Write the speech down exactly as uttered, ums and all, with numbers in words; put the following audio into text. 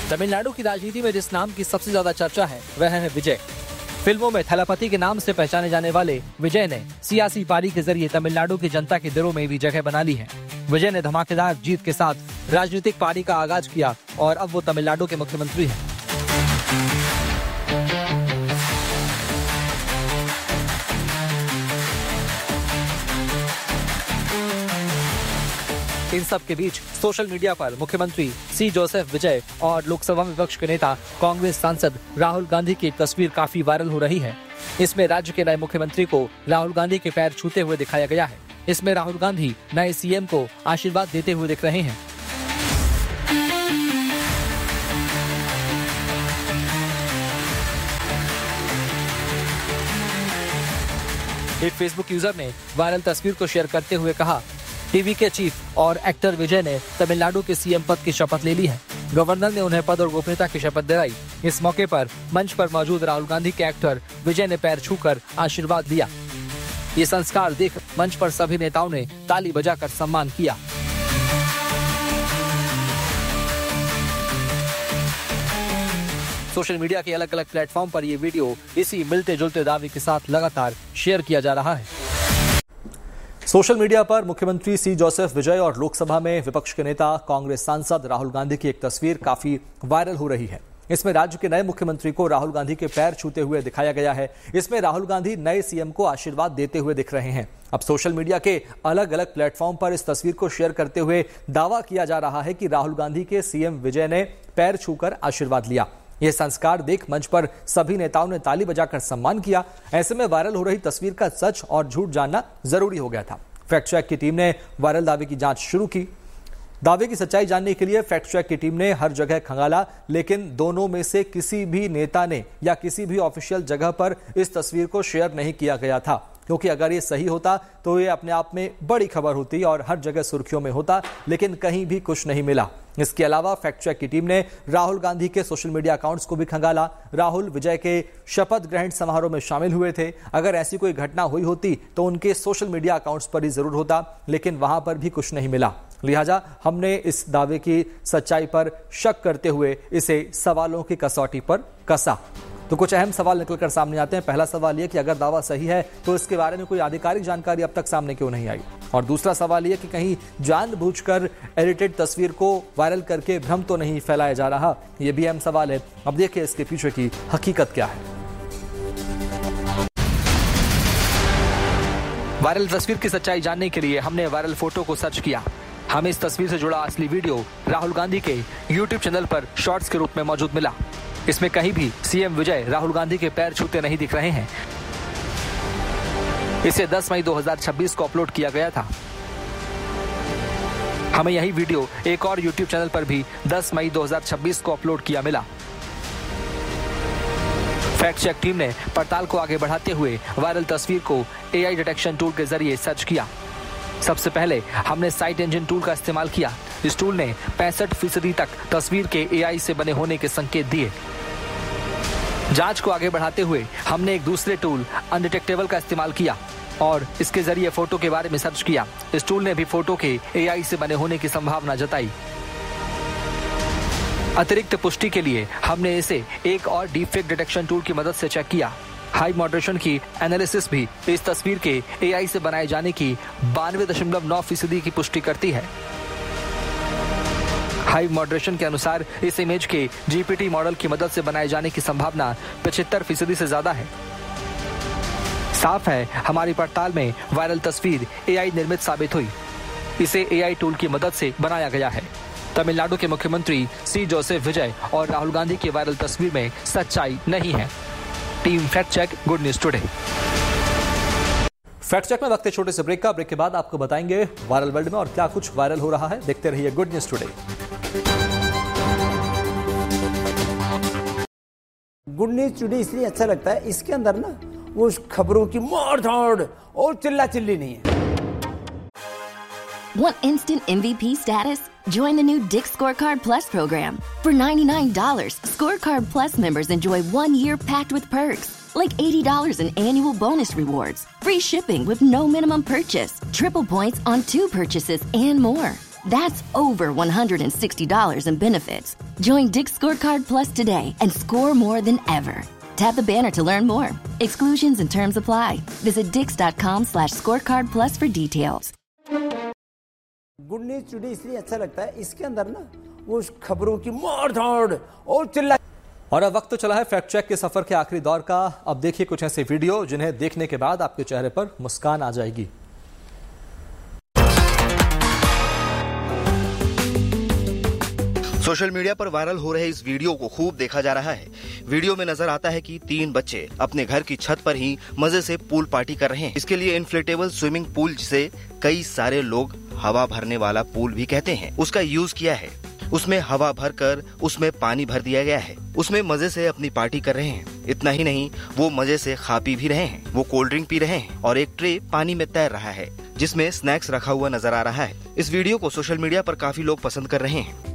तमिलनाडु की राजनीति में जिस नाम की सबसे ज्यादा चर्चा है वह है विजय। फिल्मों में थलापति के नाम से पहचाने जाने वाले विजय ने सियासी पारी के जरिए तमिलनाडु की जनता के दिलों में भी जगह बना ली है। विजय ने धमाकेदार जीत के साथ राजनीतिक पारी का आगाज किया और अब वो तमिलनाडु के मुख्यमंत्री हैं। इन सब के बीच सोशल मीडिया पर मुख्यमंत्री सी जोसेफ विजय और लोकसभा विपक्ष के नेता कांग्रेस सांसद राहुल गांधी की एक तस्वीर काफी वायरल हो रही है। इसमें राज्य के नए मुख्यमंत्री को राहुल गांधी के पैर छूते हुए दिखाया गया है। इसमें राहुल गांधी नए सीएम को आशीर्वाद देते हुए दिख रहे हैं। एक फेसबुक यूजर ने वायरल तस्वीर को शेयर करते हुए कहा, टीवी के चीफ और एक्टर विजय ने तमिलनाडु के सीएम पद की शपथ ले ली है। गवर्नर ने उन्हें पद और गोपनीयता की शपथ दिलाई। इस मौके पर मंच पर मौजूद राहुल गांधी के एक्टर विजय ने पैर छूकर आशीर्वाद दिया। ये संस्कार देख मंच पर सभी नेताओं ने ताली बजाकर सम्मान किया। सोशल मीडिया के अलग अलग प्लेटफॉर्म पर ये वीडियो इसी मिलते जुलते दावे के साथ लगातार शेयर किया जा रहा है। सोशल मीडिया पर मुख्यमंत्री सी जोसेफ विजय और लोकसभा में विपक्ष के नेता कांग्रेस सांसद राहुल गांधी की एक तस्वीर काफी वायरल हो रही है। इसमें राज्य के नए मुख्यमंत्री को राहुल गांधी के पैर छूते हुए दिखाया गया है। इसमें राहुल गांधी नए सीएम को आशीर्वाद देते हुए दिख रहे हैं। अब सोशल मीडिया के अलग अलग प्लेटफॉर्म पर इस तस्वीर को शेयर करते हुए दावा किया जा रहा है कि राहुल गांधी के सीएम विजय ने पैर छूकर आशीर्वाद लिया। यह संस्कार देख मंच पर सभी नेताओं ने ताली बजाकर सम्मान किया। ऐसे में वायरल हो रही तस्वीर का सच और झूठ जानना जरूरी हो गया था। फैक्ट चेक की टीम ने वायरल दावे की जांच शुरू की। दावे की सच्चाई जानने के लिए फैक्ट चेक की टीम ने हर जगह खंगाला, लेकिन दोनों में से किसी भी नेता ने या किसी भी ऑफिशियल जगह पर इस तस्वीर को शेयर नहीं किया गया था, क्योंकि अगर ये सही होता तो ये अपने आप में बड़ी खबर होती और हर जगह सुर्खियों में होता, लेकिन कहीं भी कुछ नहीं मिला। इसके अलावा फैक्ट चेक की टीम ने राहुल गांधी के सोशल मीडिया अकाउंट्स को भी खंगाला। राहुल विजय के शपथ ग्रहण समारोह में शामिल हुए थे। अगर ऐसी कोई घटना हुई होती तो उनके सोशल मीडिया अकाउंट्स पर ही जरूर होता, लेकिन वहां पर भी कुछ नहीं मिला। लिहाजा हमने इस दावे की सच्चाई पर शक करते हुए इसे सवालों की कसौटी पर कसा। तो कुछ अहम सवाल निकलकर सामने आते हैं। पहला सवाल यह कि अगर दावा सही है तो इसके बारे में कोई आधिकारिक जानकारी अब तक सामने क्यों नहीं आई, और दूसरा सवाल यह कि कहीं जानबूझकर एडिटेड तस्वीर को वायरल करके भ्रम तो नहीं फैलाया जा रहा। यह भी अहम सवाल है। अब देखिए इसके पीछे की हकीकत क्या है। वायरल तस्वीर की सच्चाई जानने के लिए हमने वायरल फोटो को सर्च किया। हमें इस तस्वीर से जुड़ा असली वीडियो राहुल गांधी के यूट्यूब चैनल पर शॉर्ट्स के रूप में मौजूद मिला। इसमें कहीं भी सीएम विजय राहुल गांधी के पैर छूते नहीं दिख रहे हैं। इसे दस मई दो हज़ार छब्बीस को अपलोड किया गया था। हमें यही वीडियो एक और यूट्यूब चैनल पर भी दस मई दो हज़ार छब्बीस को अपलोड किया मिला। फैक्ट चेक टीम ने पड़ताल को आगे बढ़ाते हुए वायरल तस्वीर को एआई डिटेक्शन टूल के जरिए सर्च किया। सबसे पहले हमने साइट इंजन टूल का इस्तेमाल किया। इस टूल ने पैंसठ फीसदी तक तस्वीर के एआई से बने होने के संकेत दिए। जांच को आगे बढ़ाते हुए हमने एक दूसरे टूल अनडिटेक्टेबल का इस्तेमाल किया और इसके जरिए फोटो के बारे में सर्च किया। इस टूल ने भी फोटो के एआई से बने होने की संभावना जताई। अतिरिक्त पुष्टि के लिए हमने इसे एक और डीपफेक डिटेक्शन टूल की मदद से चेक किया। हाई मॉडरेशन की एनालिसिस भी इस तस्वीर के एआई से बनाए जाने की बानवे दशमलव नौ फीसदी की पुष्टि करती है। हाई मॉडरेशन के अनुसार इस इमेज के जीपीटी मॉडल की मदद से बनाए जाने की संभावना पचहत्तर फीसदी से ज्यादा है। साफ है हमारी पड़ताल में वायरल तस्वीर एआई निर्मित साबित हुई। इसे एआई टूल की मदद से बनाया गया है। तमिलनाडु के मुख्यमंत्री सी जोसेफ विजय और राहुल गांधी की वायरल तस्वीर में सच्चाई नहीं है। Team fact check, good news today. Fact check में वक्त है छोटे से ब्रेक का। ब्रेक के बाद आपको बताएंगे वायरल वर्ल्ड में और क्या कुछ वायरल हो रहा है। देखते रहिए good news today. Good news today इसलिए अच्छा लगता है, इसके अंदर ना वो खबरों की मार धाड़ और चिल्ला चिल्ली नहीं है। Want instant M V P status? Join the new Dick's Scorecard Plus program. For ninety-nine dollars, Scorecard Plus members enjoy one year packed with perks, like eighty dollars in annual bonus rewards, free shipping with no minimum purchase, triple points on two purchases, and more. That's over one hundred sixty dollars in benefits. Join Dick's Scorecard Plus today and score more than ever. Tap the banner to learn more. Exclusions and terms apply. Visit dix.com slash scorecard plus for details. Good news today इसलिए अच्छा लगता है, इसके अंदर ना वो खबरों की मार धाड़ और चिल्ला। और अब वक्त तो चला है फैक्ट चेक के सफर के आखिरी दौर का। अब देखिए कुछ ऐसे वीडियो जिन्हें देखने के बाद आपके चेहरे पर मुस्कान आ जाएगी। सोशल मीडिया पर वायरल हो रहे इस वीडियो को खूब देखा जा रहा है। वीडियो में नजर आता है कि तीन बच्चे अपने घर की छत पर ही मजे से पूल पार्टी कर रहे हैं। इसके लिए इन्फ्लेटेबल स्विमिंग पूल, जिसे कई सारे लोग हवा भरने वाला पूल भी कहते हैं, उसका यूज किया है। उसमें हवा भरकर उसमें पानी भर दिया गया है। उसमें मजे से अपनी पार्टी कर रहे हैं। इतना ही नहीं, वो मजे से खा पी भी रहे हैं। वो कोल्ड ड्रिंक पी रहे हैं और एक ट्रे पानी में तैर रहा है जिसमें स्नैक्स रखा हुआ नजर आ रहा है। इस वीडियो को सोशल मीडिया पर काफी लोग पसंद कर रहे हैं।